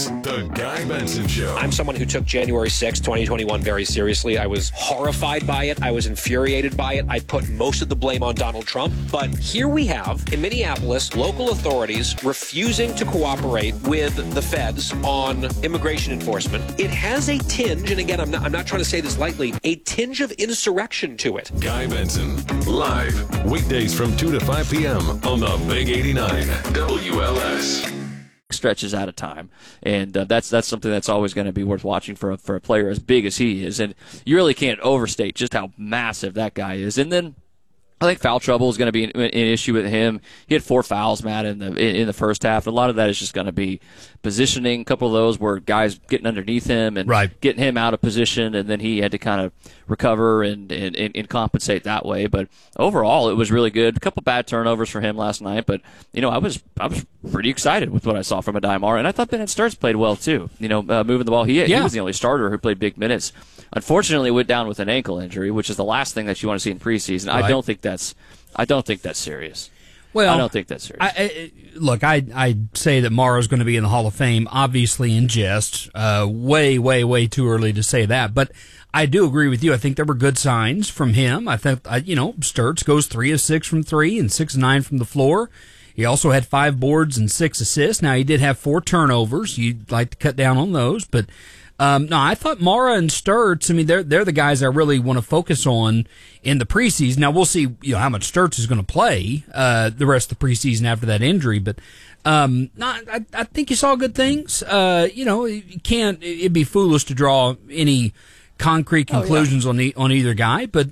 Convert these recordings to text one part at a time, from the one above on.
The Guy Benson Show. I'm someone who took January 6, 2021 very seriously. I was horrified by it. I was infuriated by it. I put most of the blame on Donald Trump. But here we have, in Minneapolis, local authorities refusing to cooperate with the feds on immigration enforcement. It has a tinge, and again, I'm not trying to say this lightly, a tinge of insurrection to it. Guy Benson, live, weekdays from 2 to 5 p.m. on the Big 89 WLS. Stretches at a time, and that's something that's always going to be worth watching for a player as big as he is, and you really can't overstate just how massive that guy is. And then I think foul trouble is going to be an issue with him. He had 4 fouls, Matt, in the first half. A lot of that is just going to be positioning. A couple of those were guys getting underneath him and getting him out of position, and then he had to kind of recover and compensate that way. But overall, it was really good. A couple bad turnovers for him last night, but I was pretty excited with what I saw from Aday Mara, and I thought Bennett Sturts played well too. Moving the ball, he was the only starter who played big minutes. Unfortunately, went down with an ankle injury, which is the last thing that you want to see in preseason. Right. I don't think that's serious. Well, I don't think that's serious. Look, I'd say that Mara's going to be in the Hall of Fame, obviously in jest. Way, way, way too early to say that. But I do agree with you. I think there were good signs from him. I think, Sturts goes 3 of 6 from 3 and 6 of 9 from the floor. He also had 5 boards and 6 assists. Now, he did have 4 turnovers. You'd like to cut down on those, but no, I thought Mara and Sturts, they're the guys I really want to focus on in the preseason. Now, we'll see how much Sturts is going to play the rest of the preseason after that injury, but I think you saw good things. It'd be foolish to draw any concrete conclusions on either guy, but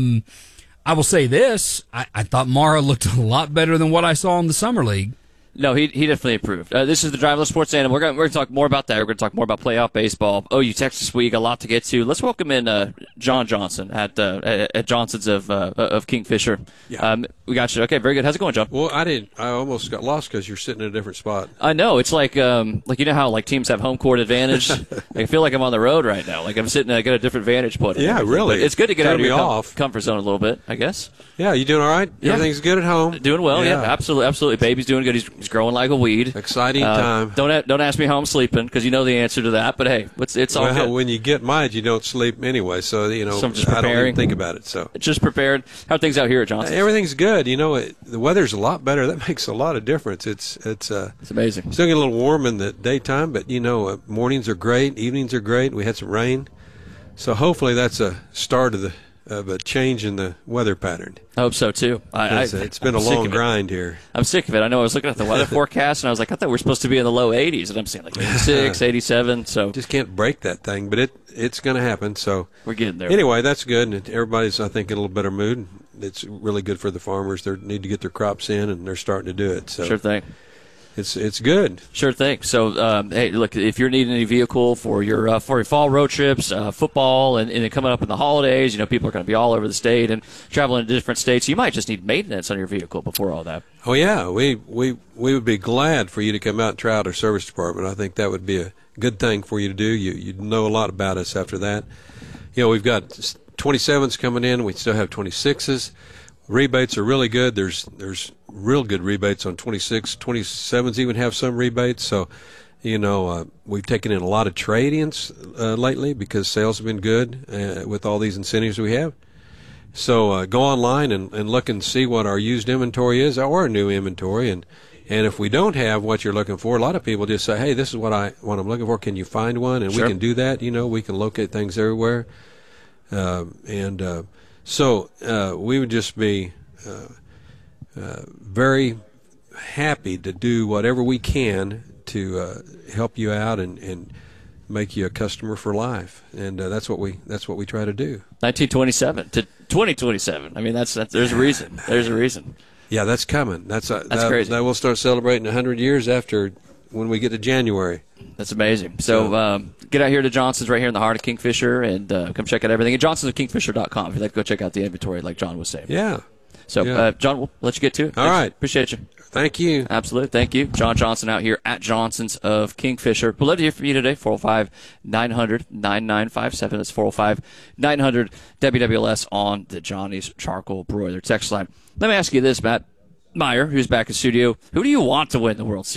I will say this, I thought Mara looked a lot better than what I saw in the Summer League. No, he definitely improved. This is the Driveless Sports Animal. We're going to talk more about that. We're going to talk more about playoff baseball. OU Texas Week, a lot to get to. Let's welcome in John Johnson at Johnson's of Kingfisher. Yeah. We got you. Okay, very good. How's it going, John? Well, I almost got lost because you're sitting in a different spot. I know. It's like how teams have home court advantage. I feel like I'm on the road right now. Like I'm sitting. I got a different vantage point. Yeah, really. But it's good to get out of your comfort zone a little bit, I guess. Yeah, you doing all right? Yeah. Everything's good at home. Doing well. Yeah, absolutely. Baby's doing good. He's growing like a weed. Exciting time. Don't ask me how I'm sleeping because you know the answer to that. But hey, it's all good. When you get mine, you don't sleep anyway. So I'm just I don't even think about it. So just prepared. How are things out here at Johnson? Everything's good. The weather's a lot better. That makes a lot of difference. It's amazing. Still get a little warm in the daytime, but mornings are great, evenings are great. We had some rain, so hopefully that's a start of a change in the weather pattern. I hope so too. It's been a long grind here. I'm sick of it. I know I was looking at the weather forecast and I was like, I thought we were supposed to be in the low 80s, and I'm seeing like 86, 87. So just can't break that thing, but it's going to happen. So we're getting there. Anyway, that's good, and everybody's I think in a little better mood. It's really good for the farmers. They need to get their crops in, and they're starting to do it. So sure thing. It's good. Sure thing. So, hey, look, if you're needing any vehicle for your fall road trips, football, and then coming up in the holidays, people are going to be all over the state and traveling to different states. You might just need maintenance on your vehicle before all that. Oh yeah, we would be glad for you to come out and try out our service department. I think that would be a good thing for you to do. You'd know a lot about us after that. We've got 27s coming in. We still have 26s. Rebates are really good. There's real good rebates on 26, 27s even have some rebates. So, we've taken in a lot of trade-ins lately because sales have been good with all these incentives we have. So go online and look and see what our used inventory is or our new inventory. And if we don't have what you're looking for, a lot of people just say, hey, this is what I'm looking for. Can you find one? And sure. We can do that. We can locate things everywhere. So we would just be very happy to do whatever we can to help you out and make you a customer for life, and that's what we try to do. 1927 to 2027. There's a reason. There's a reason. Yeah, that's coming. That's crazy. That we'll start celebrating 100 years after when we get to January. That's amazing. So get out here to Johnson's right here in the heart of Kingfisher and come check out everything. And johnsonsofkingfisher.com if you'd like to go check out the inventory like John was saying. Yeah. So, John, we'll let you get to it. All right. Appreciate you. Thank you. Absolutely. Thank you. John Johnson out here at Johnson's of Kingfisher. We'd love to hear from you today, 405-900-9957. That's 405-900-WWLS on the Johnny's Charcoal Broiler text line. Let me ask you this, Matt Meyer, who's back in studio. Who do you want to win the World Series?